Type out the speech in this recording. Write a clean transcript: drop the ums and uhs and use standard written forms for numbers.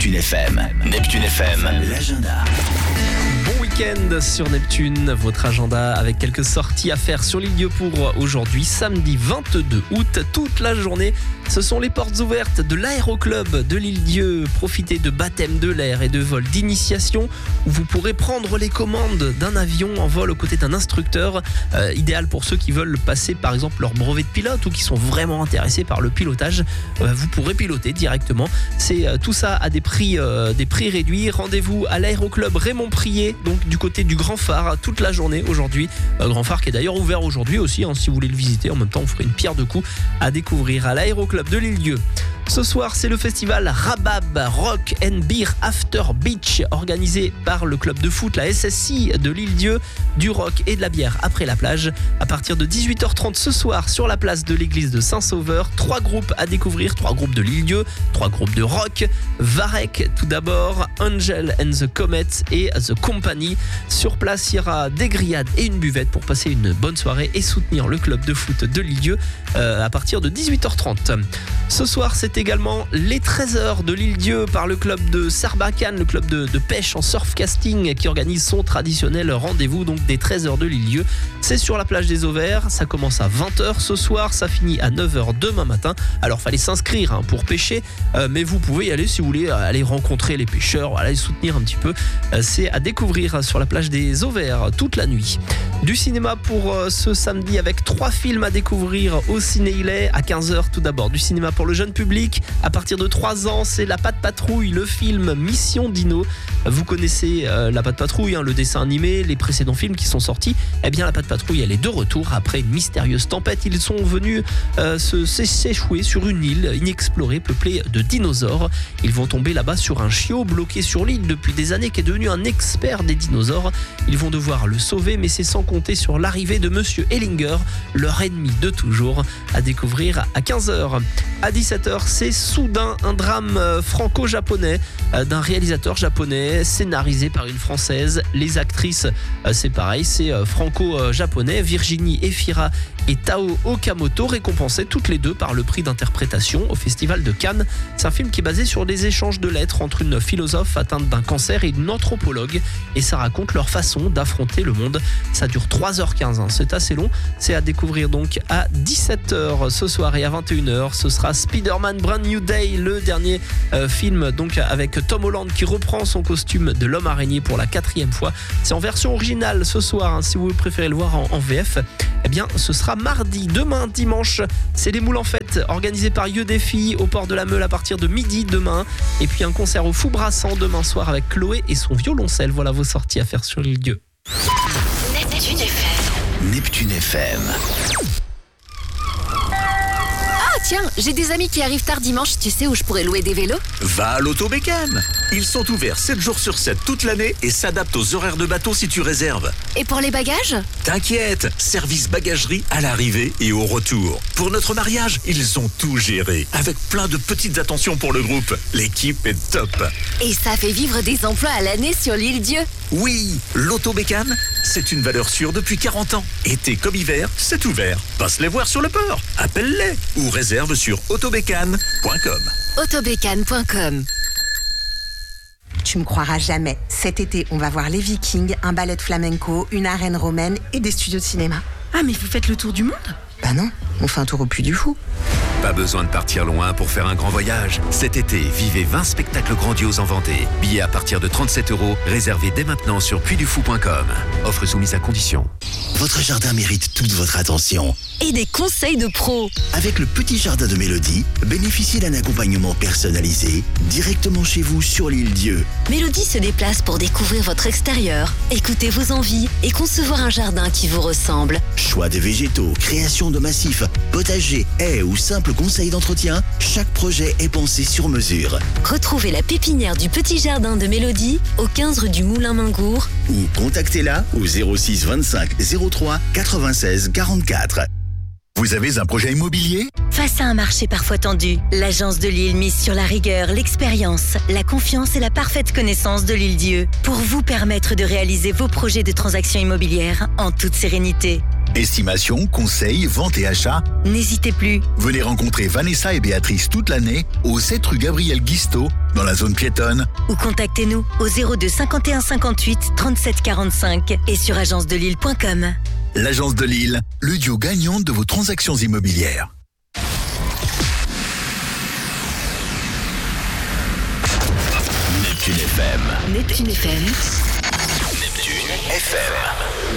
Neptune FM. Neptune FM, l'agenda. Bon week-end sur Neptune, votre agenda avec quelques sorties à faire sur l'île-Dieu pour aujourd'hui, samedi 22 août, toute la journée. Ce sont les portes ouvertes de l'aéroclub de l'île-Dieu. Profitez de baptême de l'air et de vols d'initiation où vous pourrez prendre les commandes d'un avion en vol aux côtés d'un instructeur. Idéal pour ceux qui veulent passer par exemple leur brevet de pilote ou qui sont vraiment intéressés par le pilotage. Vous pourrez piloter directement. C'est tout ça à des prix réduits. Rendez-vous à l'aéroclub Raymond Prier, donc du côté du Grand Phare, toute la journée aujourd'hui. Grand Phare qui est d'ailleurs ouvert aujourd'hui aussi, si vous voulez le visiter. En même temps, on ferait une pierre deux coups à découvrir à l'aéroclub de l'île-Dieu. Ce soir, c'est le festival Rabab Rock and Beer After Beach, organisé par le club de foot, la SSI de l'île-Dieu, du rock et de la bière après la plage. À partir de 18h30 ce soir, sur la place de l'église de Saint-Sauveur, 3 groupes à découvrir, 3 groupes de l'île-Dieu, 3 groupes de rock. Varek tout d'abord, Angel and the Comets et The Company. Sur place, il y aura des grillades et une buvette pour passer une bonne soirée et soutenir le club de foot de l'île-Dieu à partir de 18h30. Ce soir, c'est également les 13 heures de l'île-Dieu par le club de Sarbacane, le club de pêche en surfcasting qui organise son traditionnel rendez-vous donc des 13 heures de l'île-Dieu. C'est sur la plage des Auvers, ça commence à 20h ce soir, ça finit à 9h demain matin. Alors fallait s'inscrire pour pêcher, mais vous pouvez y aller si vous voulez aller rencontrer les pêcheurs, les soutenir un petit peu. C'est à découvrir sur la plage des Auvers toute la nuit. Du cinéma pour ce samedi avec 3 films à découvrir au Ciné-Hillet à 15h tout d'abord. Du cinéma pour le jeune public, à partir de 3 ans, c'est La Patte Patrouille, le film Mission Dino. Vous connaissez La Patte Patrouille, le dessin animé, les précédents films qui sont sortis. Eh bien, La Patte Patrouille, elle est de retour après une mystérieuse tempête. Ils sont venus s'échouer sur une île inexplorée, peuplée de dinosaures. Ils vont tomber là-bas sur un chiot bloqué sur l'île depuis des années, qui est devenu un expert des dinosaures. Ils vont devoir le sauver, mais c'est sans compter sur l'arrivée de Monsieur Ellinger, leur ennemi de toujours, à découvrir à 15h. À 17h, c'est Soudain, un drame franco-japonais d'un réalisateur japonais scénarisé par une française. Les actrices, c'est pareil, c'est franco-japonais. Virginie Efira et Tao Okamoto, récompensées toutes les deux par le prix d'interprétation au Festival de Cannes. C'est un film qui est basé sur des échanges de lettres entre une philosophe atteinte d'un cancer et une anthropologue, et ça raconte leur façon d'affronter le monde. Ça dure 3h15, c'est assez long. C'est à découvrir donc à 17h ce soir, et à 21h, ce sera Spider-Man Brand New Day, le dernier film donc avec Tom Holland qui reprend son costume de l'homme araignée pour la 4e fois. C'est en version originale ce soir, si vous préférez le voir en VF. Eh bien, ce sera mardi. Demain, dimanche, c'est les moules en fête organisés par Yeux des Filles au port de la Meule à partir de midi demain. Et puis un concert au Fou-Brassant demain soir avec Chloé et son violoncelle. Voilà vos sorties à faire sur l'île-Dieu. Neptune FM. Neptune FM. Tiens, j'ai des amis qui arrivent tard dimanche, tu sais où je pourrais louer des vélos ? Va à l'Autobécane. Ils sont ouverts 7 jours sur 7 toute l'année et s'adaptent aux horaires de bateau si tu réserves. Et pour les bagages ? T'inquiète, service bagagerie à l'arrivée et au retour. Pour notre mariage, ils ont tout géré, avec plein de petites attentions pour le groupe. L'équipe est top. Et ça fait vivre des emplois à l'année sur l'île-Dieu. Oui, l'Autobécane, c'est une valeur sûre depuis 40 ans. Été comme hiver, c'est ouvert. Passe les voir sur le port, appelle-les ou réserve sur autobécane.com. Autobécane.com. Tu me croiras jamais. Cet été, on va voir les Vikings, un ballet de flamenco, une arène romaine et des studios de cinéma. Ah, mais vous faites le tour du monde ? Bah non, on fait un tour au Puy du Fou. Pas besoin de partir loin pour faire un grand voyage. Cet été, vivez 20 spectacles grandioses en Vendée. Billets à partir de 37€, réservés dès maintenant sur puydufou.com. Offre soumise à condition. Votre jardin mérite toute votre attention. Et des conseils de pros. Avec le petit jardin de Mélodie, bénéficiez d'un accompagnement personnalisé directement chez vous sur l'île-Dieu. Mélodie se déplace pour découvrir votre extérieur, écouter vos envies et concevoir un jardin qui vous ressemble. Choix de végétaux, création de massifs, potager, haies ou simples conseils d'entretien, chaque projet est pensé sur mesure. Retrouvez la pépinière du petit jardin de Mélodie au 15 rue du Moulin-Mingour ou contactez-la au 06 25 03 96 44. Vous avez un projet immobilier ? Face à un marché parfois tendu, l'agence de Lille mise sur la rigueur, l'expérience, la confiance et la parfaite connaissance de l'île-Dieu pour vous permettre de réaliser vos projets de transactions immobilières en toute sérénité. Estimation, conseil, vente et achat. N'hésitez plus. Venez rencontrer Vanessa et Béatrice toute l'année au 7 rue Gabriel Guisteau, dans la zone piétonne. Ou contactez-nous au 02 51 58 37 45 et sur agencedelille.com. L'Agence de Lille, le duo gagnant de vos transactions immobilières. Neptune FM. Neptune FM. Neptune FM.